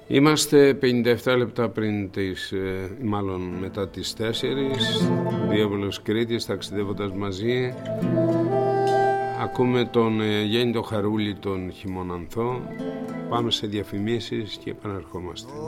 Είμαστε 57 λεπτά πριν μάλλον μετά τις 4. Διάβολος Κρήτης, ταξιδεύοντας μαζί. Ακούμε τον Γέννητο Χαρούλη, τον Χειμωνανθό. Πάμε σε διαφημίσεις και επαναρχόμαστε.